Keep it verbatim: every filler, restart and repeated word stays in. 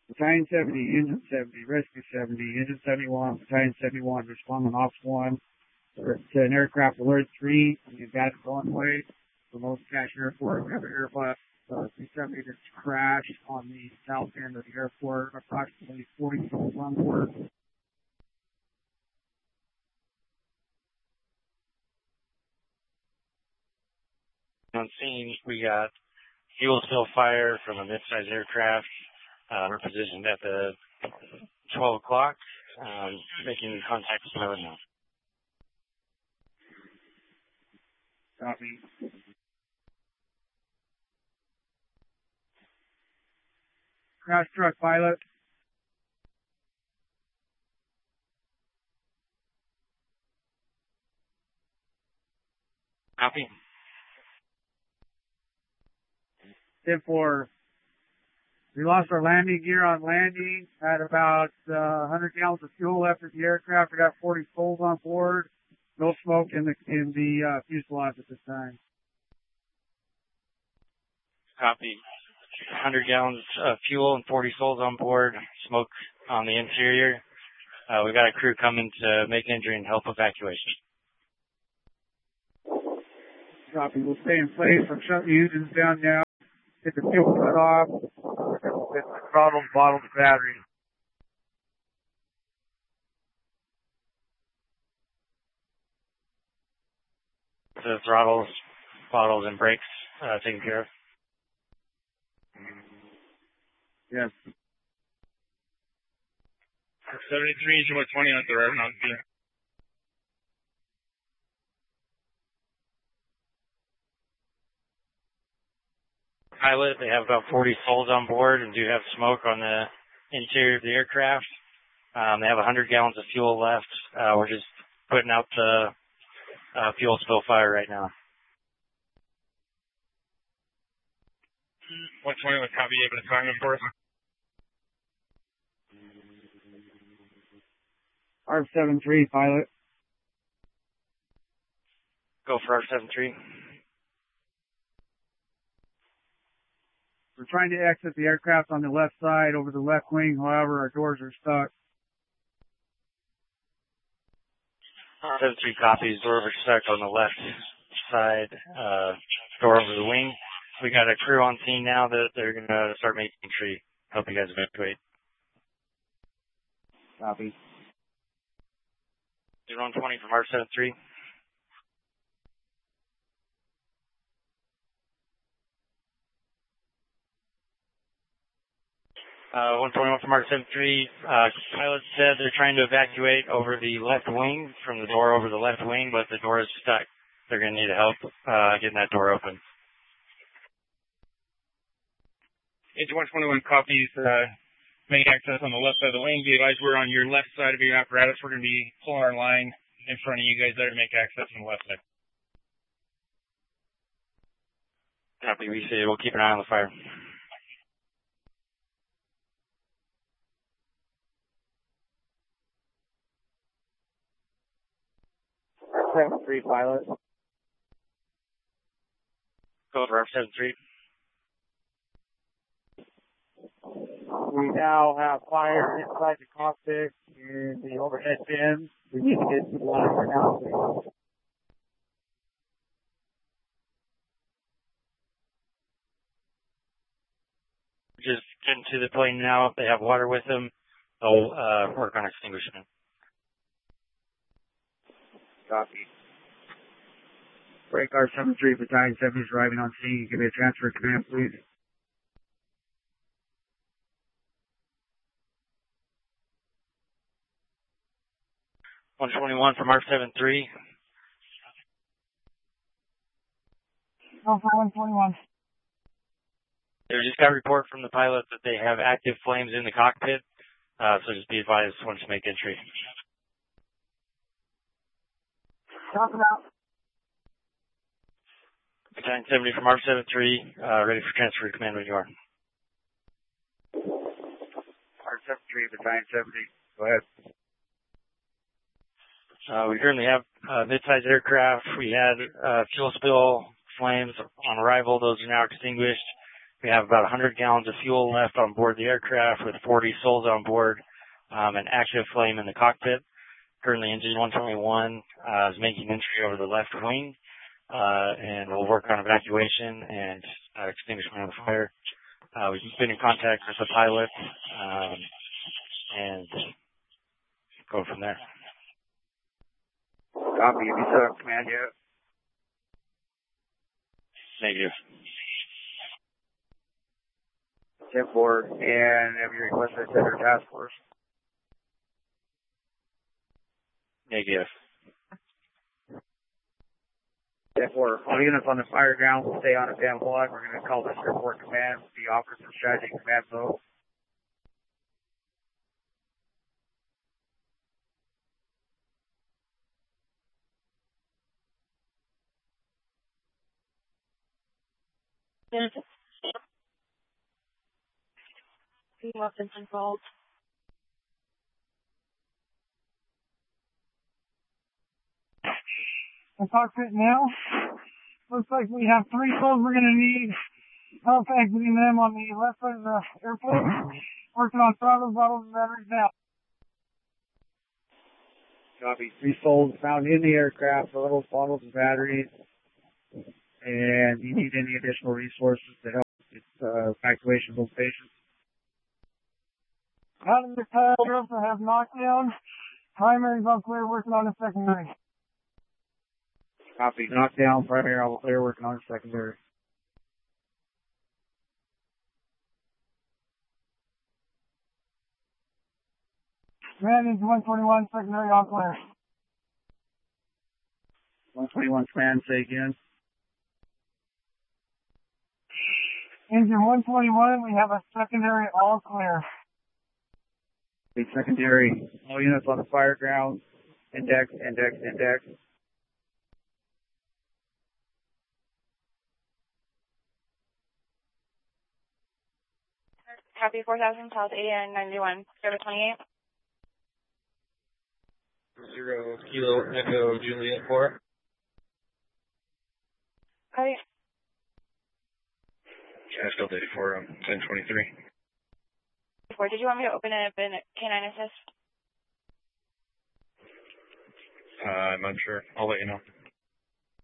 Battalion seventy, Engine seventy, Rescue seventy, Engine seventy-one, Battalion seventy-one, responding Ops one to an aircraft alert three on the advanced runway for Los Cache Airport. We have an Airbus uh, three seventy that's crashed on the south end of the airport, approximately forty souls on board. On scene, we got fuel spill fire from a mid-sized aircraft. Uh, we're positioned at the twelve o'clock, um, making contact with pilot now. Copy. Crash truck pilot. Copy. ten four. We lost our landing gear on landing. Had about uh, one hundred gallons of fuel left at the aircraft. We got forty souls on board. No smoke in the in the uh, fuselage at this time. Copy. one hundred gallons of fuel and forty souls on board. Smoke on the interior. Uh, we got a crew coming to make entry and help evacuation. Copy. We'll stay in place. I'm shutting the engines down now. Get the fuel cut off. Get the throttle, bottle, the battery. The throttles, bottles, and brakes uh, taken care of. Yes. seventy-three, Juma twenty on the right now. Pilot, they have about forty souls on board and do have smoke on the interior of the aircraft. Um, they have one hundred gallons of fuel left. Uh, we're just putting out the uh, fuel spill fire right now. one twenty, what copy? You have an assignment for us? R seven three, pilot. Go for R seven three. We're trying to exit the aircraft on the left side over the left wing. However, our doors are stuck. R seven three copies. Doors are stuck on the left side. Uh, door over the wing. We got a crew on scene now that they're going to start making entry. Help you guys evacuate. Copy. zero one twenty from R seven three. Uh, one twenty-one from R seven three. Uh, pilot said they're trying to evacuate over the left wing, from the door over the left wing, but the door is stuck. They're going to need help uh, getting that door open. H one twenty-one copies, uh, main access on the left side of the lane. Be advised we're on your left side of your apparatus. We're going to be pulling our line in front of you guys there to make access on the left side. Copy, we see it. We'll keep an eye on the fire. seven three, pilot. Go for R seven three. We now have fire inside the cockpit and the overhead bins. We need to get to the line right now. Just getting to the plane now. If they have water with them, they'll uh, work on extinguishing it. Copy. Break R seven three, Battalion seventy is arriving on scene. Give me a transfer command, please. one twenty-one from R seven three. Oh, one twenty-one. They just got a report from the pilot that they have active flames in the cockpit, uh, so just be advised once you make entry. Talk about. Battalion seventy from R seven three, uh, ready for transfer to command when you are. R seven three, Battalion seventy. Go ahead. Uh, we currently have uh, mid-sized aircraft. We had uh, fuel spill flames on arrival. Those are now extinguished. We have about one hundred gallons of fuel left on board the aircraft with forty souls on board, um, an active flame in the cockpit. Currently, engine one twenty-one uh, is making entry over the left wing, uh, and we'll work on evacuation and uh, extinguishment of the fire. Uh, we've been in contact with the pilot, um, and go from there. Copy. Have you set up command yet? Negative. ten four, and have you requested a center task force? Negative. ten four, all units on the fire ground will stay on a ten one. We're going to call this airport command, the Office of Strategy Command Post. Yes. Weapons involved. The cockpit now. Looks like we have three souls we're going to need help exiting them on the left side of the airplane. Working on throttles, bottles, and batteries now. Copy. Three souls found in the aircraft, throttles, bottles, and batteries. And you need any additional resources to help with uh, evacuation of those patients? Out of the tail, we also have knockdown. Primary's all clear, working on the secondary. Copy. Knockdown, primary, all clear, working on the secondary. Command engine one twenty-one, secondary all clear. one twenty-one command, say again. Engine one twenty-one, we have a secondary all clear. The secondary, all units on the fire ground, index, index, index. Copy four thousand, South eighty and ninety-one, Service twenty-eight. Zero Kilo Echo Juliet four. Copy. Ashfield eighty-four, um, ten twenty-three. Four. Did you want me to open it in K nine assist? Uh, I'm unsure. I'll let you know.